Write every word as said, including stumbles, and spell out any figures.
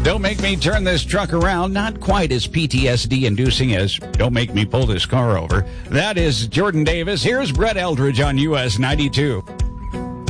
Don't Make Me Turn This Truck Around. Not quite as P T S D-inducing as Don't Make Me Pull This Car Over. That is Jordan Davis. Here's Brett Eldridge on U S ninety-two.